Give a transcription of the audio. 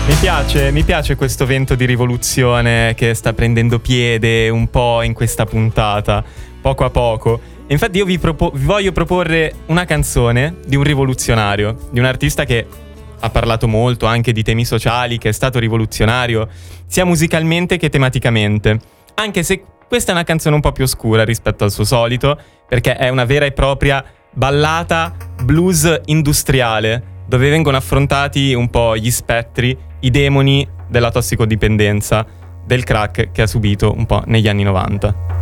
Mi piace questo vento di rivoluzione che sta prendendo piede un po' in questa puntata, poco a poco. Infatti io vi voglio proporre una canzone di un rivoluzionario, di un artista che ha parlato molto anche di temi sociali, che è stato rivoluzionario sia musicalmente che tematicamente. Anche se questa è una canzone un po' più oscura rispetto al suo solito, perché è una vera e propria ballata blues industriale, dove vengono affrontati un po' gli spettri, i demoni della tossicodipendenza, del crack che ha subito un po' negli anni 90.